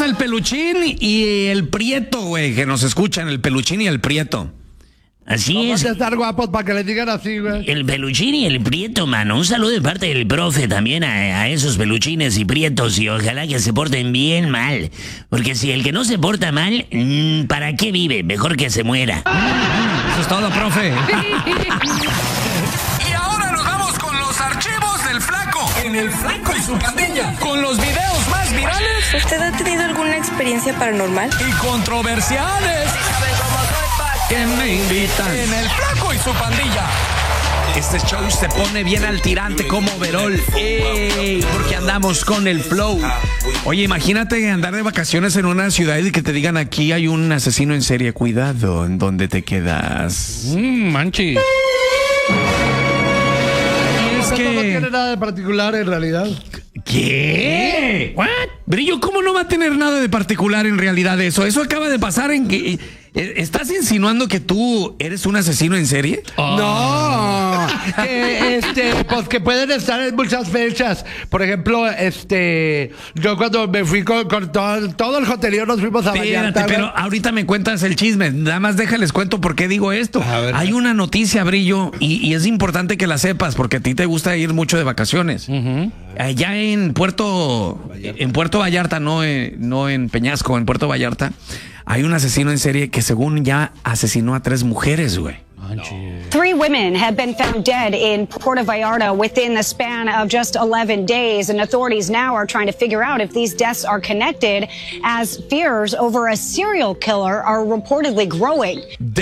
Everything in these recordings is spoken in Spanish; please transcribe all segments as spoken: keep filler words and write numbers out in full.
al Peluchín y el Prieto, güey, que nos escuchan, el Peluchín y el Prieto. Así Vamos es. a estar guapos para que le digan así, güey. El Peluchín y el Prieto, mano. Un saludo de parte del profe también a, a esos peluchines y prietos y ojalá que se porten bien mal. Porque si el que no se porta mal, mmm, ¿para qué vive? Mejor que se muera. Eso es todo, profe. Y ahora nos vamos con los archivos del Flaco. En el Flaco y su pandilla. Con los videos más virales. ¿Usted ha tenido alguna experiencia paranormal? Y controversiales. Que me invitan. En el Flaco y su pandilla. Este show se pone bien al tirante como overol. ¡Ey! Porque andamos con el flow. Oye, imagínate andar de vacaciones en una ciudad y que te digan aquí hay un asesino en serie. Cuidado en dónde te quedas. Mmm, manchi. Es Esto no que... tiene nada de particular en realidad. ¿Qué? ¿What? Brillo, ¿cómo no va a tener nada de particular en realidad eso? Eso acaba de pasar en que... ¿Estás insinuando que tú eres un asesino en serie? Oh. No, que este, pues que pueden estar en muchas fechas. Por ejemplo, este, yo cuando me fui con, con todo, todo el joterío nos fuimos a Espérate, Vallarta. pero ahorita me cuentas el chisme. Nada más déjales cuento por qué digo esto. Hay una noticia, Brillo, y, y es importante que la sepas porque a ti te gusta ir mucho de vacaciones. Uh-huh. Allá en Puerto, Vallarta. en Puerto Vallarta, no, eh, no en Peñasco, en Puerto Vallarta, hay un asesino en serie que según ya asesinó a tres mujeres, güey. Three women have been found dead in Puerto Vallarta within the span of just eleven days, and authorities now are trying to figure out if these deaths are connected as fears over a serial killer are reportedly growing.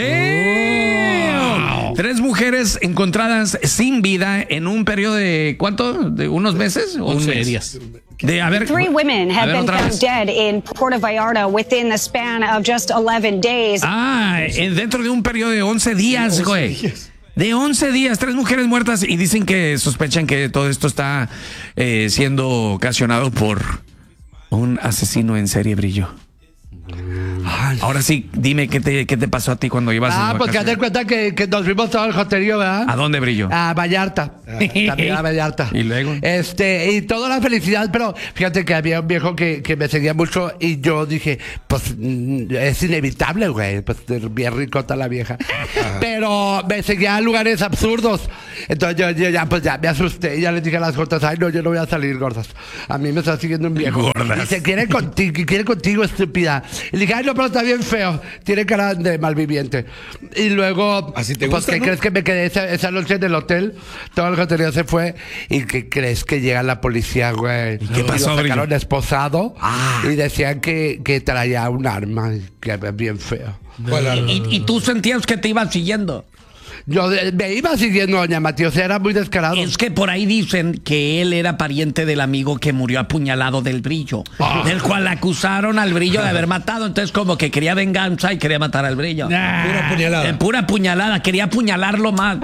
¡Damn! Wow. Tres mujeres encontradas sin vida en un periodo de ¿cuánto? ¿De unos meses? ¿O once un mes? días. De, a ver, Three women have ver, been found vez. dead in Puerto Vallarta within the span of just eleven days. Ah, dentro de un periodo de once días, güey. De once días, tres mujeres muertas y dicen que sospechan que todo esto está eh, siendo ocasionado por un asesino en serie, Brillo. Ahora sí, dime qué te, qué te pasó a ti cuando ibas Ah, a porque haz de cuenta que, que nos fuimos todo el joterío, ¿verdad? ¿A dónde, Brillo? A Vallarta. También a Vallarta. ¿Y luego? Este, y toda la felicidad, pero fíjate que había un viejo que, que me seguía mucho y yo dije, pues es inevitable, güey. Pues bien ricota la vieja. Pero me seguía a lugares absurdos. Entonces yo, yo ya, pues ya me asusté y ya les dije a las gordas, ay, no, yo no voy a salir, gordas. A mí me está siguiendo un viejo. Gordas. Y se quiere contigo, quiere contigo, estúpida. Y le dije, ay, no, pero está bien feo. Tiene cara de malviviente. Y luego, ¿Así te pues, gusta, ¿qué no? crees que me quedé esa, esa noche en el hotel? Todo el hotel se fue. ¿Y qué crees que llega la policía, güey? ¿Y qué pasó, Lo sacaron Brillo? esposado Ah. y decían que, que traía un arma, que era bien feo. ¿Y, y tú sentías que te iban siguiendo? Yo de- me iba siguiendo, doña Mati, o sea, era muy descarado. Es que por ahí dicen que él era pariente del amigo que murió apuñalado del Brillo, del cual acusaron al Brillo de haber matado. Entonces como que quería venganza y quería matar al Brillo. Pura puñalada. En pura puñalada, quería apuñalarlo más.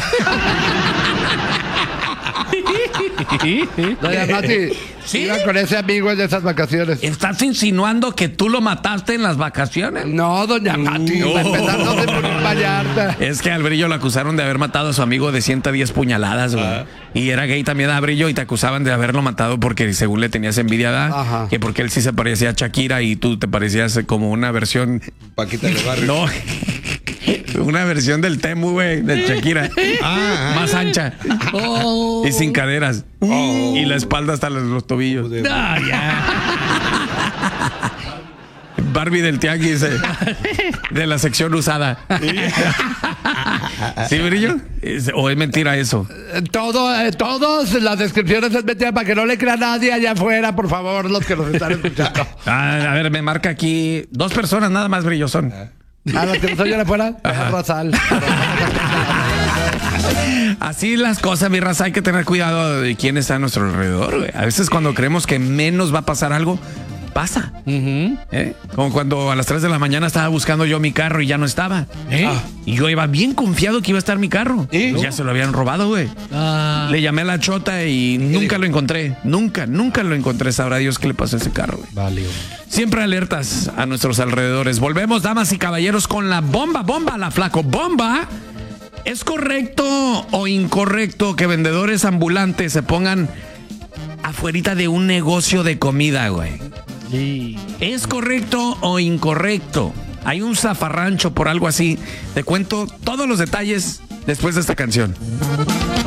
Doña Mati, Sí. iba con ese amigo en esas vacaciones. ¿Estás insinuando que tú lo mataste en las vacaciones? No, doña Mati, No. para empezar no se murió en Vallarta. Es que al Brillo lo acusaron de haber matado a su amigo de ciento diez puñaladas, güey. Ah. Y era gay también a Brillo y te acusaban de haberlo matado porque según le tenías envidia, ¿verdad? Ajá. Que porque él sí se parecía a Shakira y tú te parecías como una versión... Paquita de barrio. No, una versión del Temu, güey, de Shakira. Ah, Más ancha. Oh. Y sin caderas. Oh. Y la espalda hasta los, los tobillos. De- Ah, ya. Barbie del tianguis, eh, de la sección usada. ¿Sí, Brillo? Es- ¿O es mentira eso? Todo, eh, todos las descripciones es mentira para que no le crea a nadie allá afuera, por favor, los que nos están escuchando. Ah, a ver, me marca aquí dos personas nada más, Brillo, son. A los que nos oyen afuera, Rosal. Así las cosas, mi raza, hay que tener cuidado de quién está a nuestro alrededor, güey. A veces cuando creemos que menos va a pasar algo, pasa. Uh-huh. ¿Eh? Como cuando a las tres de la mañana estaba buscando yo mi carro y ya no estaba. ¿Eh? Ah, y yo iba bien confiado que iba a estar mi carro. ¿Eh? Ya se lo habían robado, güey. Ah. Le llamé a la chota y nunca lo encontré. Nunca, nunca lo encontré. Sabrá Dios qué le pasó a ese carro, güey. Vale. Siempre alertas a nuestros alrededores. Volvemos, damas y caballeros, con la bomba, bomba, la flaco bomba. ¿Es correcto o incorrecto que vendedores ambulantes se pongan afuerita de un negocio de comida, güey? Sí. ¿Es correcto o incorrecto? Hay un zafarrancho por algo así. Te cuento todos los detalles después de esta canción.